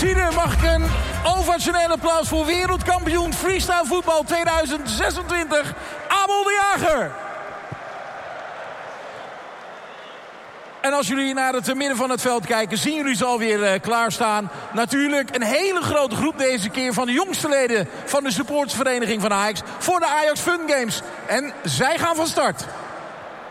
Siede, mag ik een ovationeel applaus voor wereldkampioen freestyle voetbal 2026, Abel de Jager. En als jullie naar het midden van het veld kijken, zien jullie ze alweer klaarstaan. Natuurlijk een hele grote groep deze keer van de jongste leden van de supportersvereniging van Ajax voor de Ajax Fun Games. En zij gaan van start.